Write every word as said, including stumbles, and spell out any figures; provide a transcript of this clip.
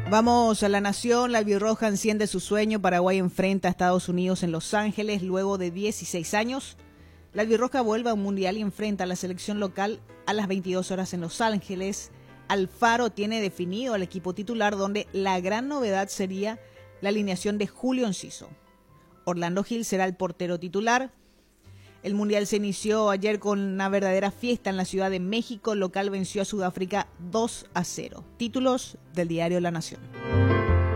Vamos a La Nación. La albirroja enciende su sueño. Paraguay enfrenta a Estados Unidos en Los Ángeles luego de dieciséis años. La albirroja vuelve a un mundial y enfrenta a la selección local a las veintidós horas en Los Ángeles. Alfaro tiene definido al equipo titular, donde la gran novedad sería la alineación de Julio Enciso. Orlando Gil será el portero titular. El mundial se inició ayer con una verdadera fiesta en la Ciudad de México. El local venció a Sudáfrica dos a cero. Títulos del diario La Nación.